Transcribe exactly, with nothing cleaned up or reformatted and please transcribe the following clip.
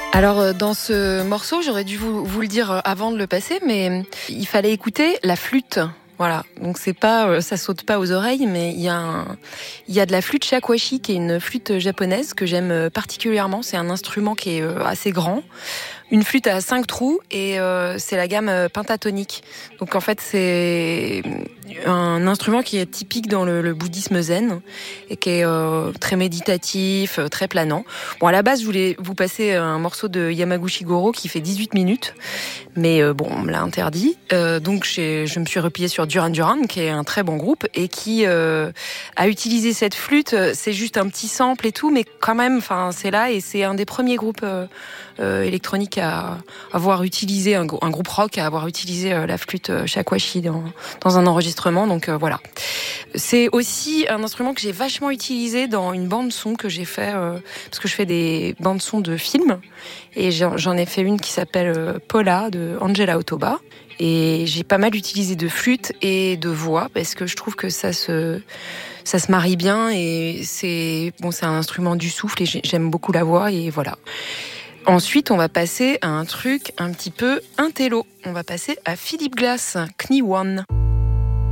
Alors dans ce morceau, j'aurais dû vous, vous le dire avant de le passer, mais il fallait écouter la flûte. Voilà, donc c'est pas, ça saute pas aux oreilles, mais il y a un, il y a de la flûte shakuhachi qui est une flûte japonaise que j'aime particulièrement. C'est un instrument qui est assez grand. Une flûte à cinq trous et euh, c'est la gamme pentatonique. Donc en fait c'est un instrument qui est typique dans le, le bouddhisme zen et qui est euh, très méditatif, très planant. Bon, à la base je voulais vous passer un morceau de Yamaguchi Goro qui fait dix-huit minutes, mais euh, bon on me l'a interdit. Euh, donc j'ai, je me suis repliée sur Duran Duran qui est un très bon groupe et qui euh, a utilisé cette flûte. C'est juste un petit sample et tout, mais quand même, enfin c'est là et c'est un des premiers groupes euh, euh, électroniques à avoir utilisé, un, un groupe rock à avoir utilisé euh, la flûte euh, shakuhachi dans, dans un enregistrement. Donc euh, voilà. C'est aussi un instrument que j'ai vachement utilisé dans une bande son que j'ai fait, euh, parce que je fais des bandes son de films, et j'en, j'en ai fait une qui s'appelle euh, Paula de Angela Otoba. Et j'ai pas mal utilisé de flûte et de voix parce que je trouve que ça se ça se marie bien et c'est bon, c'est un instrument du souffle et j'aime beaucoup la voix et voilà. Ensuite, on va passer à un truc un petit peu intello. On va passer à Philip Glass, Knie One.